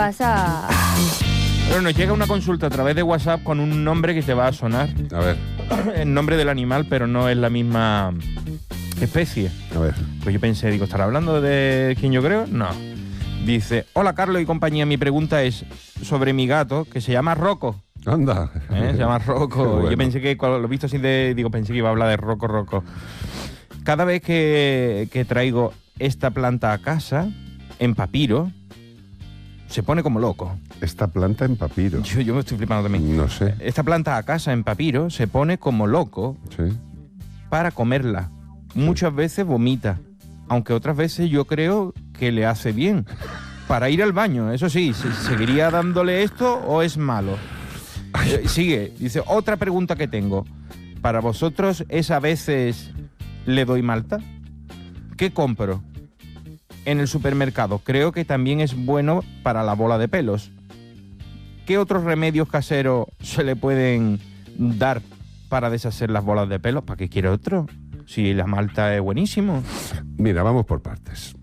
WhatsApp. Pero nos llega una consulta a través de WhatsApp con un nombre que te va a sonar. A ver. El nombre del animal, pero no es la misma especie. A ver. Pues yo pensé, digo, ¿estará hablando de quién yo creo? No. Dice, hola Carlos y compañía, mi pregunta es sobre mi gato, que se llama Rocco. Anda. Se llama Rocco. Bueno. Yo pensé que, cuando lo he visto así pensé que iba a hablar de Rocco. Cada vez que traigo esta planta a casa, en papiro, se pone como loco. Esta planta en papiro. Yo me estoy flipando también. No sé. Esta planta a casa en papiro se pone como loco Sí. para comerla. Muchas veces vomita, aunque otras veces yo creo que le hace bien. Para ir al baño, eso sí, ¿seguiría dándole esto o es malo? Sigue, dice, otra pregunta que tengo. ¿Para vosotros es a veces le doy malta? ¿Qué compro en el supermercado? Creo que también es bueno para la bola de pelos. ¿Qué otros remedios caseros se le pueden dar para deshacer las bolas de pelos? ¿Para qué quiere otro? Si la malta es buenísimo. Mira, vamos por partes.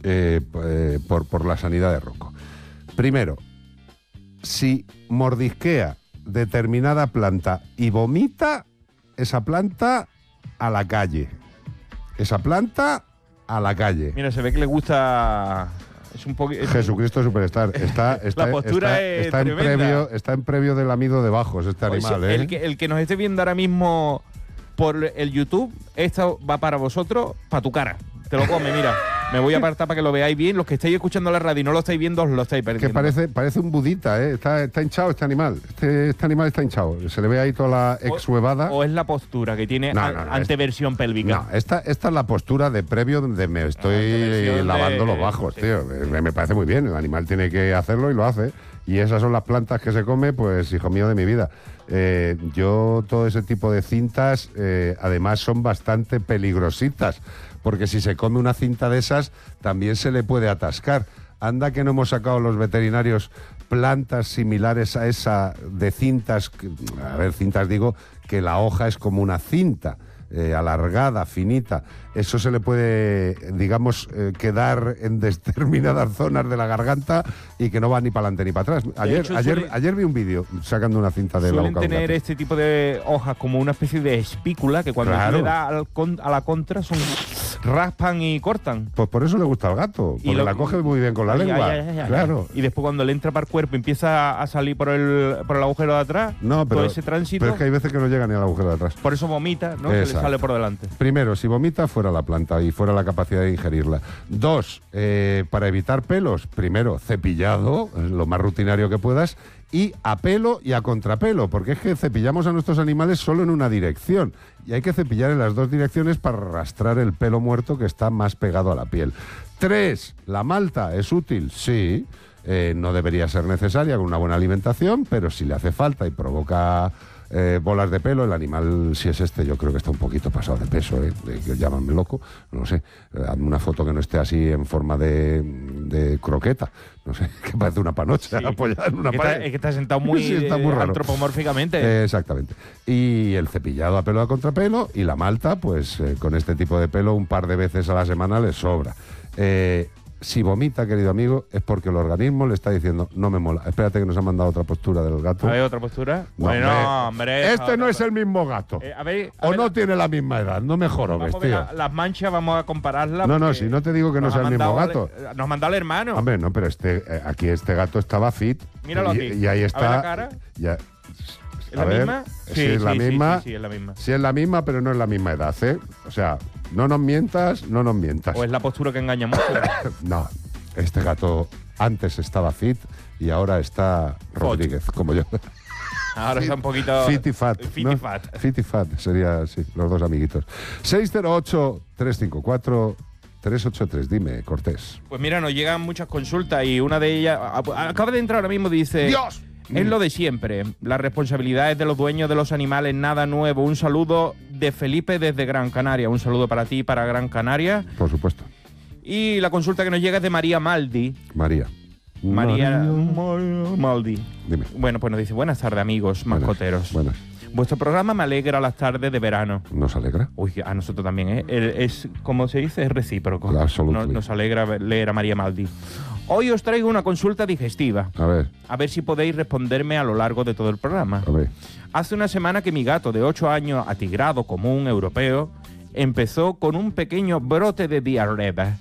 Por la sanidad de Rocco. Primero, si mordisquea determinada planta y vomita, esa planta a la calle. Esa planta a la calle. Mira, se ve que le gusta... Es un poco... Jesucristo Superstar. La postura es tremenda. Está en previo del amido de bajos este animal, Oye, ¿eh? el que nos esté viendo ahora mismo por el YouTube, esto va para vosotros, para tu cara. Te lo come, mira. Me voy a apartar para que lo veáis bien. Los que estáis escuchando la radio y no lo estáis viendo, os lo estáis perdiendo. Que parece un budita, ¿eh? Está hinchado este animal. Este animal está hinchado. Se le ve ahí toda la exhuevada. ¿O es la postura que tiene anteversión pélvica? No, esta es la postura de previo donde me estoy lavando los bajos, tío. Me parece muy bien. El animal tiene que hacerlo y lo hace. Y esas son las plantas que se come, pues, hijo mío de mi vida. Yo todo ese tipo de cintas, además, son bastante peligrositas. Porque si se come una cinta de esas, también se le puede atascar. Anda que no hemos sacado los veterinarios plantas similares a esa de cintas, cintas digo, que la hoja es como una cinta, alargada, finita. Eso se le puede, digamos, quedar en determinadas zonas de la garganta y que no va ni para adelante ni para atrás. Ayer vi un vídeo sacando una cinta de la boca. Suelen tener este tipo de hojas como una especie de espícula que cuando le da a la contra raspan y cortan. Pues por eso le gusta al gato, porque la coge muy bien con la lengua. Claro. Y después cuando le entra para el cuerpo empieza a salir por el agujero de atrás, todo ese tránsito. Pero es que hay veces que no llega ni al agujero de atrás. Por eso vomita, ¿no? Que le sale por delante. Primero, si vomita, fuera la planta y fuera la capacidad de ingerirla. Dos, para evitar pelos, primero, cepillado, lo más rutinario que puedas, y a pelo y a contrapelo, porque es que cepillamos a nuestros animales solo en una dirección y hay que cepillar en las dos direcciones para arrastrar el pelo muerto que está más pegado a la piel. 3, la malta es útil, sí, no debería ser necesaria con una buena alimentación, pero si le hace falta y provoca bolas de pelo, el animal, si es yo creo que está un poquito pasado de peso, llámame loco, no lo sé, hazme una foto que no esté así en forma de croqueta, no sé, que parece una panocha apoyada en una pared. Es que está sentado muy, está muy raro. Antropomórficamente. Exactamente. Y el cepillado a pelo a contrapelo y la malta, pues con este tipo de pelo un par de veces a la semana le sobra. Si vomita, querido amigo, es porque el organismo le está diciendo, no me mola. Espérate que nos ha mandado otra postura del gato. ¿Hay otra postura? No, bueno, hombre. Este no es el mismo gato. No tiene la misma edad. No me jorobes, tío. Las manchas vamos a compararlas. No, si no te digo que no sea el mismo gato. Nos mandó el hermano. Hombre, no, pero aquí este gato estaba fit. Míralo aquí. Y ahí está. A ver la cara. ¿Es la misma? Sí, es la misma. Sí, es la misma. Sí, es la misma, pero no es la misma edad, ¿eh? O sea, no nos mientas. ¿O es la postura que engaña mucho? No, este gato antes estaba fit y ahora está Rodríguez, como yo. Ahora está un poquito... Fit y fat. Fit y fat sería, sí, los dos amiguitos. 608-354-383. Dime, Cortés. Pues mira, nos llegan muchas consultas y una de ellas... Acaba de entrar ahora mismo, dice... ¡Dios! Es lo de siempre. La responsabilidad es de los dueños de los animales, nada nuevo. Un saludo de Felipe desde Gran Canaria. Un saludo para ti, para Gran Canaria. Por supuesto. Y la consulta que nos llega es de María Maldi. María Maldi. Dime. Bueno, pues nos dice, buenas tardes, amigos mascoteros. Buenas. Vuestro programa me alegra las tardes de verano. ¿Nos alegra? Uy, a nosotros también, ¿eh? Es, como se dice, es recíproco. Absolutamente. Nos alegra leer a María Maldi. Hoy os traigo una consulta digestiva. A ver si podéis responderme a lo largo de todo el programa. A ver. Hace una semana que mi gato de 8 años, atigrado común europeo, empezó con un pequeño brote de diarrea.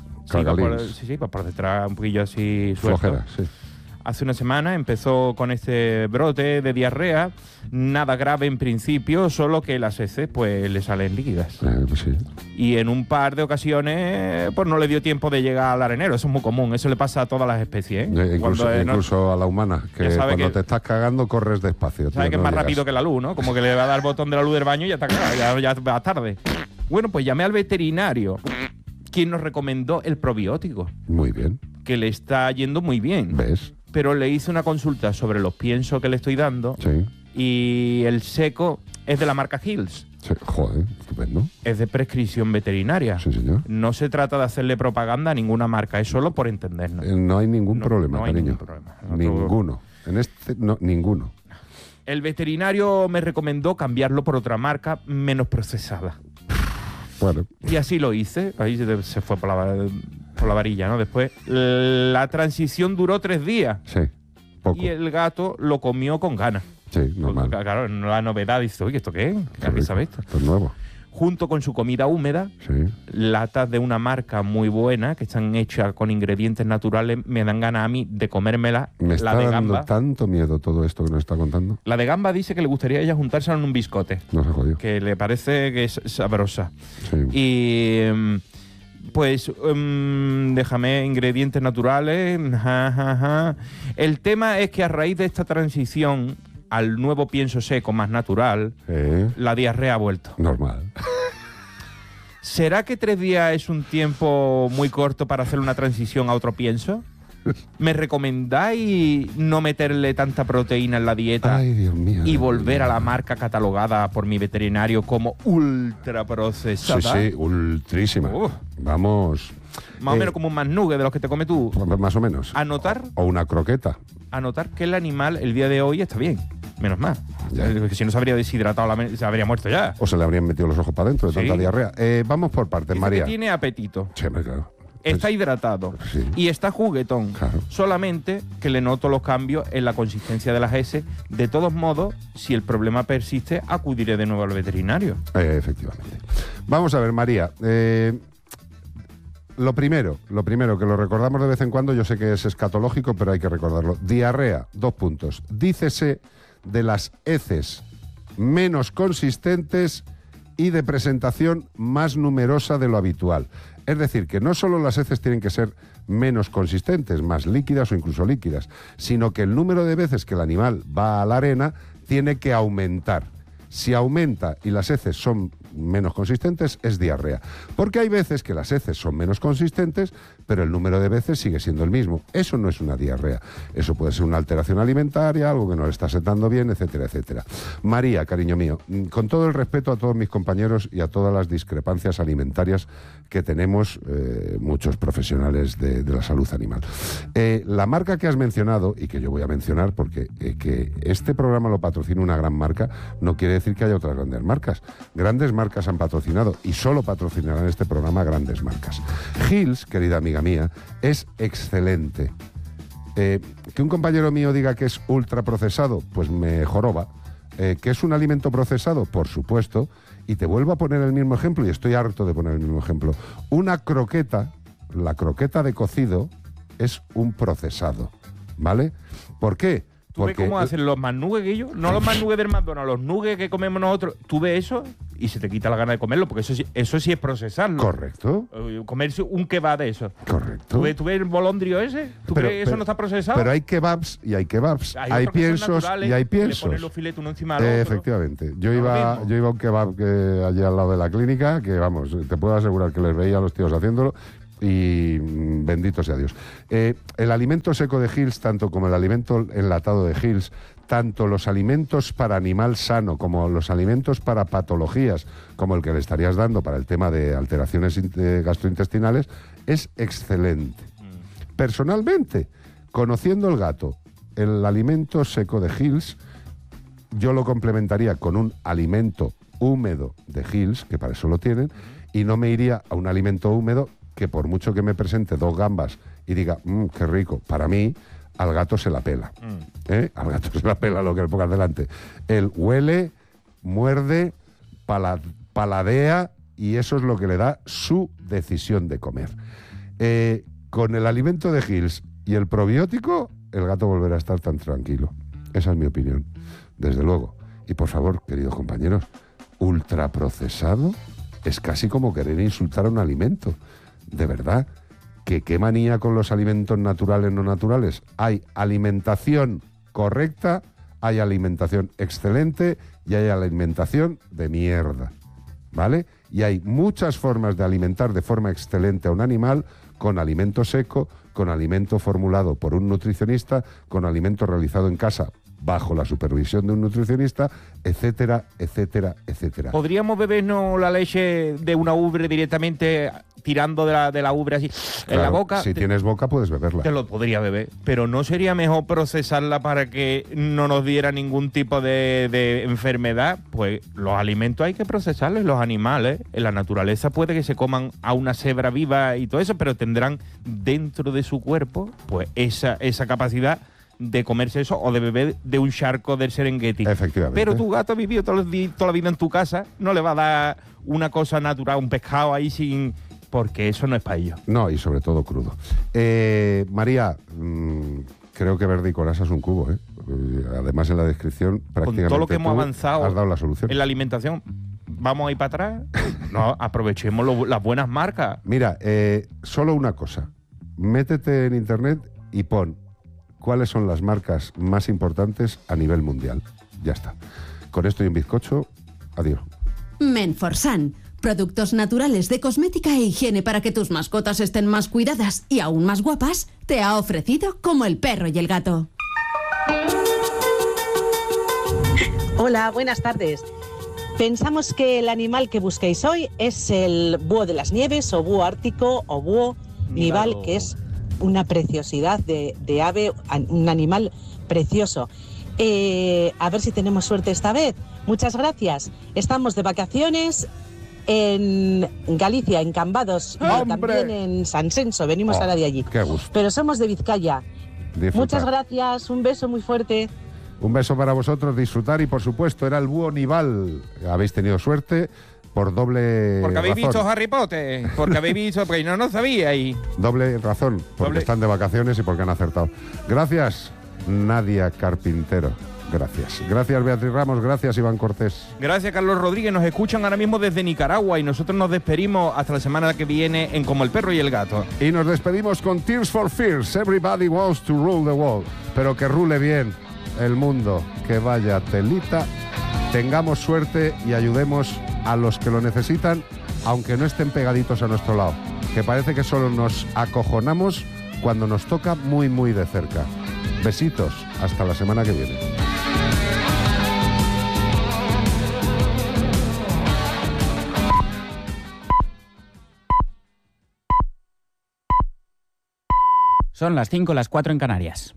Sí, va por detrás un poquillo así suelto. Flojera, sí. Hace una semana empezó con este brote de diarrea, nada grave en principio, solo que las heces pues le salen líquidas. Pues sí. Y en un par de ocasiones pues no le dio tiempo de llegar al arenero, eso es muy común, eso le pasa a todas las especies. Incluso a la humana, que cuando te estás cagando corres despacio. Sabes que es más rápido que la luz, ¿no? Como que le va a dar el botón de la luz del baño y ya está cagado, ya va tarde. Bueno, pues llamé al veterinario, quien nos recomendó el probiótico. Muy bien. Que le está yendo muy bien. ¿Ves? Pero le hice una consulta sobre los piensos que le estoy dando. Sí. Y el seco es de la marca Hills. Sí. Joder, estupendo. Es de prescripción veterinaria. Sí, señor. No se trata de hacerle propaganda a ninguna marca, es solo por entendernos. No hay ningún problema, no hay cariño. Ningún problema. Ninguno. En este, no, ninguno. El veterinario me recomendó cambiarlo por otra marca menos procesada. Bueno. Y así lo hice. Ahí se fue por la varilla, ¿no? Después, la transición duró 3 días. Sí, poco. Y el gato lo comió con ganas. Sí, normal. Porque, claro, la novedad dice, oye, ¿esto qué es? ¿Qué sabe esto? Esto es nuevo. Junto con su comida húmeda, sí. Latas de una marca muy buena, que están hechas con ingredientes naturales, me dan ganas a mí de comérmela. Me está la de dando gamba. tanto miedo todo esto que nos está contando. La de gamba dice que le gustaría a ella juntársela en un biscote. No se jodió. Que le parece que es sabrosa. Sí. Y pues déjame ingredientes naturales. El tema es que a raíz de esta transición al nuevo pienso seco más natural, la diarrea ha vuelto. Normal. ¿Será que 3 días es un tiempo muy corto para hacer una transición a otro pienso? ¿Me recomendáis no meterle tanta proteína en la dieta? Ay, Dios mío. Y volver a la marca catalogada por mi veterinario como ultraprocesada? Sí, ultrísima. Vamos. Más o menos como un mannugue de los que te comes tú. Más o menos. Anotar. O una croqueta. Anotar que el animal el día de hoy está bien. Menos mal. Que si no se habría deshidratado, se habría muerto ya. O se le habrían metido los ojos para adentro de tanta diarrea. Vamos por partes, dice María. Que tiene apetito. Sí, claro. Está hidratado. Sí. Y está juguetón. Claro. Solamente que le noto los cambios en la consistencia de las heces. De todos modos, si el problema persiste, acudiré de nuevo al veterinario. Efectivamente. Vamos a ver, María. Lo primero, que lo recordamos de vez en cuando, yo sé que es escatológico, pero hay que recordarlo. Diarrea, 2 puntos. Dícese de las heces menos consistentes y de presentación más numerosa de lo habitual. Es decir, que no solo las heces tienen que ser menos consistentes, más líquidas o incluso líquidas, sino que el número de veces que el animal va a la arena tiene que aumentar. Si aumenta y las heces son menos consistentes, es diarrea. Porque hay veces que las heces son menos consistentes, pero el número de veces sigue siendo el mismo. Eso no es una diarrea. Eso puede ser una alteración alimentaria, algo que no le está sentando bien, etcétera, etcétera. María, cariño mío, con todo el respeto a todos mis compañeros y a todas las discrepancias alimentarias que tenemos muchos profesionales de la salud animal. La marca que has mencionado, y que yo voy a mencionar porque que este programa lo patrocina una gran marca, no quiere decir que haya otras grandes marcas. Grandes marcas han patrocinado y solo patrocinarán este programa grandes marcas. Hills, querida amiga mía, es excelente. Que un compañero mío diga que es ultraprocesado, pues me joroba. ¿Que es un alimento procesado? Por supuesto. Y te vuelvo a poner el mismo ejemplo, y estoy harto de poner el mismo ejemplo. Una croqueta, la croqueta de cocido, es un procesado, ¿vale? ¿Por qué? ¿Tú ves cómo hacen los mannugues, Guillo? No los mannugues del McDonald's, los nuggets que comemos nosotros. Tú ves eso y se te quita la gana de comerlo, porque eso sí es procesarlo. Correcto. Comerse un kebab de eso. Correcto. ¿Tú ves el bolondrio ese? ¿Tú crees que eso no está procesado? Pero hay kebabs y hay kebabs. Hay piensos y hay piensos. Le ponen los filetes uno encima del otro. Efectivamente. Yo iba a un kebab allí al lado de la clínica, que vamos, te puedo asegurar que les veía a los tíos haciéndolo. Y bendito sea Dios. El alimento seco de Hills, tanto como el alimento enlatado de Hills, tanto los alimentos para animal sano como los alimentos para patologías, como el que le estarías dando para el tema de alteraciones gastrointestinales, es excelente. Personalmente, conociendo el gato, el alimento seco de Hills, yo lo complementaría con un alimento húmedo de Hills, que para eso lo tienen, y no me iría a un alimento húmedo que por mucho que me presente 2 gambas y diga, qué rico, para mí, al gato se la pela. Al gato se la pela lo que le pongas delante. Él huele, muerde, paladea, y eso es lo que le da su decisión de comer. Con el alimento de Hills y el probiótico, el gato volverá a estar tan tranquilo. Esa es mi opinión, desde luego. Y por favor, queridos compañeros, ultraprocesado es casi como querer insultar a un alimento. De verdad, que qué manía con los alimentos naturales, no naturales. Hay alimentación correcta, hay alimentación excelente y hay alimentación de mierda, ¿vale? Y hay muchas formas de alimentar de forma excelente a un animal, con alimento seco, con alimento formulado por un nutricionista, con alimento realizado en casa bajo la supervisión de un nutricionista, etcétera, etcétera, etcétera. ¿Podríamos bebernos la leche de una ubre directamente tirando de la ubre así en la boca? Si tienes boca puedes beberla. Te lo podría beber, pero ¿no sería mejor procesarla para que no nos diera ningún tipo de enfermedad? Pues los alimentos hay que procesarlos, los animales. En la naturaleza puede que se coman a una cebra viva y todo eso, pero tendrán dentro de su cuerpo pues esa capacidad de comerse eso o de beber de un charco del Serengeti. Efectivamente. Pero tu gato ha vivido toda la vida en tu casa, no le va a dar una cosa natural, un pescado ahí sin... porque eso no es para ellos. No, y sobre todo crudo. María, creo que Verde y Colasa es un cubo, ¿eh? Además en la descripción prácticamente con todo lo que hemos avanzado has dado la solución. En la alimentación, ¿vamos a ir para atrás? No, aprovechemos las buenas marcas. Mira, solo una cosa. Métete en internet y pon cuáles son las marcas más importantes a nivel mundial. Ya está. Con esto y un bizcocho, adiós. Menforsan. Productos naturales de cosmética e higiene para que tus mascotas estén más cuidadas y aún más guapas, te ha ofrecido Como el perro y el gato. Hola, buenas tardes. Pensamos que el animal que busquéis hoy es el búho de las nieves o búho ártico o búho nival, que es una preciosidad de ave, un animal precioso. A ver si tenemos suerte esta vez. Muchas gracias. Estamos de vacaciones en Galicia, en Cambados, y también en San Senso. Venimos ahora de allí. Qué gusto. Pero somos de Vizcaya. Disfrutar. Muchas gracias. Un beso muy fuerte. Un beso para vosotros, disfrutar, y por supuesto era el búho nival. Habéis tenido suerte por doble Porque habéis razón. visto Harry Potter, porque habéis visto, porque no sabíais. Doble razón, porque Doble. están de vacaciones y porque han acertado. Gracias, Nadia Carpintero. Gracias. Gracias, Beatriz Ramos. Gracias, Iván Cortés. Gracias, Carlos Rodríguez. Nos escuchan ahora mismo desde Nicaragua y nosotros nos despedimos hasta la semana que viene en Como el perro y el gato. Y nos despedimos con Tears for Fears. Everybody wants to rule the world. Pero que rule bien el mundo. Que vaya telita. Tengamos suerte y ayudemos a los que lo necesitan, aunque no estén pegaditos a nuestro lado. Que parece que solo nos acojonamos cuando nos toca muy, muy de cerca. Besitos. Hasta la semana que viene. Son las 5, las 4 en Canarias.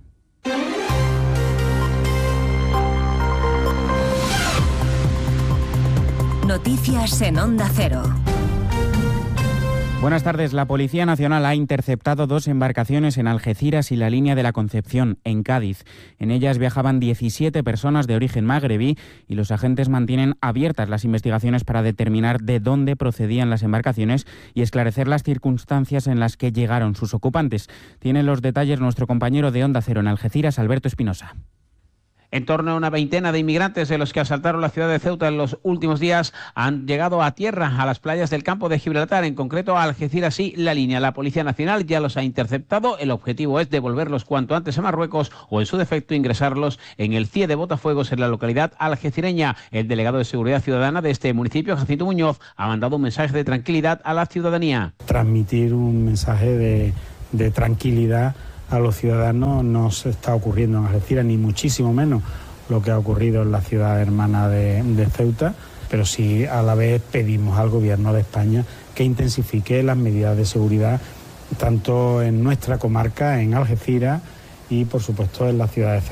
Noticias en Onda Cero. Buenas tardes. La Policía Nacional ha interceptado 2 embarcaciones en Algeciras y la Línea de la Concepción, en Cádiz. En ellas viajaban 17 personas de origen magrebí y los agentes mantienen abiertas las investigaciones para determinar de dónde procedían las embarcaciones y esclarecer las circunstancias en las que llegaron sus ocupantes. Tiene los detalles nuestro compañero de Onda Cero en Algeciras, Alberto Espinosa. En torno a una veintena de inmigrantes de los que asaltaron la ciudad de Ceuta en los últimos días han llegado a tierra, a las playas del campo de Gibraltar, en concreto a Algeciras y La Línea. La Policía Nacional ya los ha interceptado. El objetivo es devolverlos cuanto antes a Marruecos o, en su defecto, ingresarlos en el CIE de Botafuegos, en la localidad algecireña. El delegado de Seguridad Ciudadana de este municipio, Jacinto Muñoz, ha mandado un mensaje de tranquilidad a la ciudadanía. Transmitir un mensaje de tranquilidad a los ciudadanos. No se está ocurriendo en Algeciras, ni muchísimo menos lo que ha ocurrido en la ciudad hermana de Ceuta, pero sí a la vez pedimos al Gobierno de España que intensifique las medidas de seguridad tanto en nuestra comarca, en Algeciras, y por supuesto en la ciudad de Ceuta.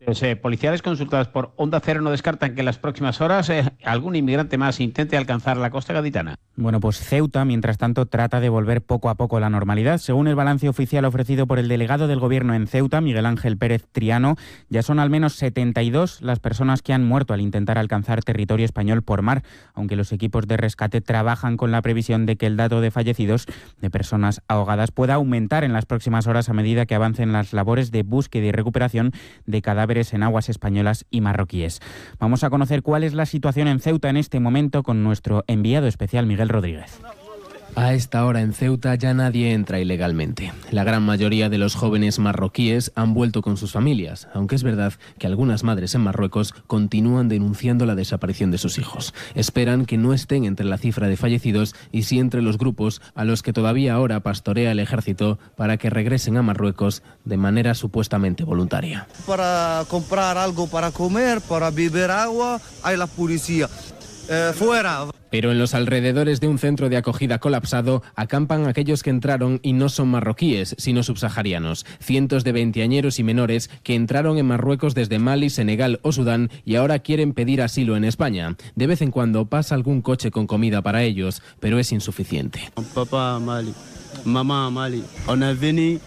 Los policiales consultados por Onda Cero no descartan que en las próximas horas algún inmigrante más intente alcanzar la costa gaditana. Bueno, pues Ceuta, mientras tanto, trata de volver poco a poco a la normalidad. Según el balance oficial ofrecido por el delegado del Gobierno en Ceuta, Miguel Ángel Pérez Triano, ya son al menos 72 las personas que han muerto al intentar alcanzar territorio español por mar, aunque los equipos de rescate trabajan con la previsión de que el dato de fallecidos, de personas ahogadas, pueda aumentar en las próximas horas a medida que avancen las labores de búsqueda y recuperación de cadáveres en aguas españolas y marroquíes. Vamos a conocer cuál es la situación en Ceuta en este momento con nuestro enviado especial Miguel Rodríguez. A esta hora en Ceuta ya nadie entra ilegalmente. La gran mayoría de los jóvenes marroquíes han vuelto con sus familias, aunque es verdad que algunas madres en Marruecos continúan denunciando la desaparición de sus hijos. Esperan que no estén entre la cifra de fallecidos y sí entre los grupos a los que todavía ahora pastorea el ejército para que regresen a Marruecos de manera supuestamente voluntaria. Para comprar algo para comer, para beber agua, hay la policía. Fuera. Pero en los alrededores de un centro de acogida colapsado acampan aquellos que entraron y no son marroquíes, sino subsaharianos. Cientos de veinteañeros y menores que entraron en Marruecos desde Mali, Senegal o Sudán y ahora quieren pedir asilo en España. De vez en cuando pasa algún coche con comida para ellos, pero es insuficiente. Papá Mali, mamá Mali, on a venido.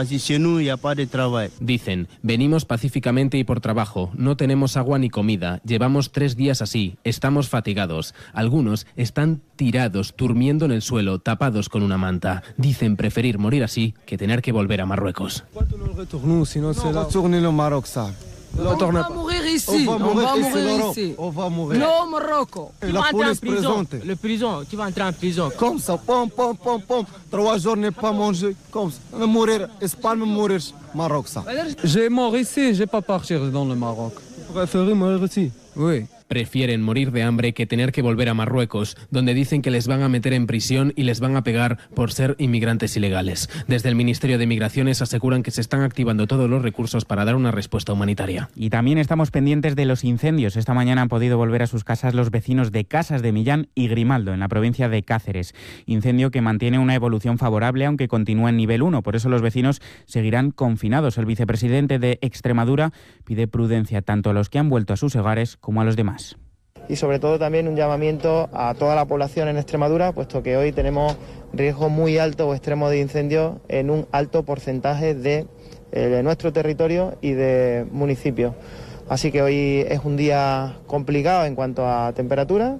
Dicen, venimos pacíficamente y por trabajo, no tenemos agua ni comida, llevamos 3 días así, estamos fatigados. Algunos están tirados, durmiendo en el suelo, tapados con una manta. Dicen preferir morir así que tener que volver a Marruecos. On va mourir ici. On va mourir ici. On va mourir. No, Marocco. Tu vas entrer en prison. Le prison. Tu vas entrer en prison. Comme ça, pom, pom, pom, pom. 3 jours n'est pas mangé. Comme ça. Mourir, Espagne, mourir, Maroc, ça. J'ai mort ici. J'ai pas partir dans le Maroc. Préférez mourir ici. Oui. Prefieren morir de hambre que tener que volver a Marruecos, donde dicen que les van a meter en prisión y les van a pegar por ser inmigrantes ilegales. Desde el Ministerio de Migraciones aseguran que se están activando todos los recursos para dar una respuesta humanitaria. Y también estamos pendientes de los incendios. Esta mañana han podido volver a sus casas los vecinos de Casas de Millán y Grimaldo, en la provincia de Cáceres. Incendio que mantiene una evolución favorable, aunque continúa en nivel 1. Por eso los vecinos seguirán confinados. El vicepresidente de Extremadura pide prudencia tanto a los que han vuelto a sus hogares como a los demás. Y sobre todo también un llamamiento a toda la población en Extremadura, puesto que hoy tenemos riesgo muy alto o extremo de incendios en un alto porcentaje de nuestro territorio y de municipios. Así que hoy es un día complicado en cuanto a temperatura.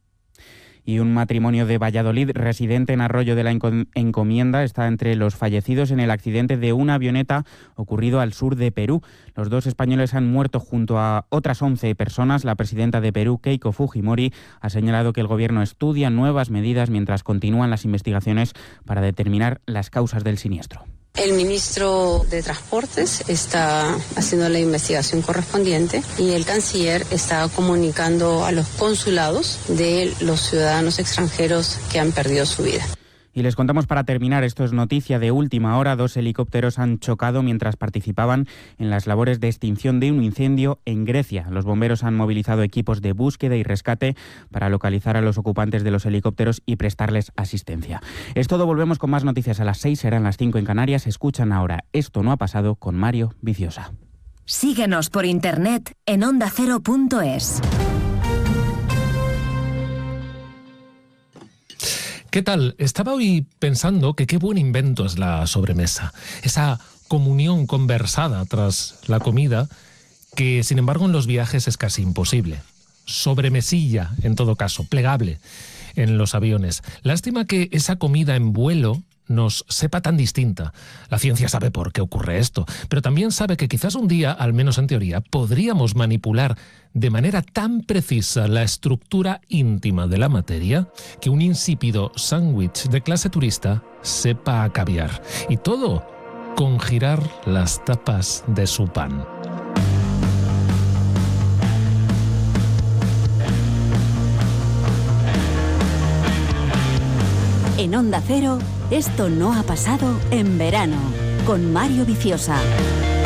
Y un matrimonio de Valladolid, residente en Arroyo de la Encomienda, está entre los fallecidos en el accidente de una avioneta ocurrido al sur de Perú. Los 2 españoles han muerto junto a otras 11 personas. La presidenta de Perú, Keiko Fujimori, ha señalado que el gobierno estudia nuevas medidas mientras continúan las investigaciones para determinar las causas del siniestro. El ministro de Transportes está haciendo la investigación correspondiente y el canciller está comunicando a los consulados de los ciudadanos extranjeros que han perdido su vida. Y les contamos para terminar, esto es noticia de última hora, 2 helicópteros han chocado mientras participaban en las labores de extinción de un incendio en Grecia. Los bomberos han movilizado equipos de búsqueda y rescate para localizar a los ocupantes de los helicópteros y prestarles asistencia. Es todo, volvemos con más noticias a las 6, serán las 5 en Canarias. Escuchan ahora Esto no ha pasado con Mario Viciosa. Síguenos por internet en ondacero.es. ¿Qué tal? Estaba hoy pensando que qué buen invento es la sobremesa. Esa comunión conversada tras la comida que, sin embargo, en los viajes es casi imposible. Sobremesilla, en todo caso, plegable en los aviones. Lástima que esa comida en vuelo nos sepa tan distinta. La ciencia sabe por qué ocurre esto, pero también sabe que quizás un día, al menos en teoría, podríamos manipular de manera tan precisa la estructura íntima de la materia que un insípido sándwich de clase turista sepa a caviar. Y todo con girar las tapas de su pan. En Onda Cero, esto no ha pasado en verano, con Mario Viciosa.